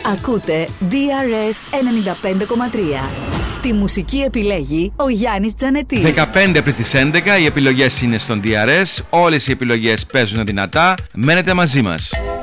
Ακούτε DRS 95,3. Τη μουσική επιλέγει ο Γιάννης Τζανετής. 15 πριν τις 11 οι επιλογές είναι στον DRS. Όλες οι επιλογές παίζουν δυνατά. Μένετε μαζί μας.